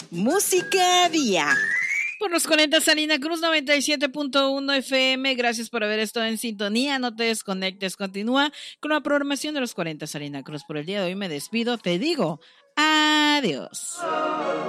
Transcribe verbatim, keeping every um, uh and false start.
Música Día. Por los cuarenta Salina Cruz noventa y siete punto uno F M. Gracias por haber estado en sintonía. No te desconectes. Continúa con la programación de los cuarenta Salina Cruz. Por el día de hoy me despido. Te digo adiós.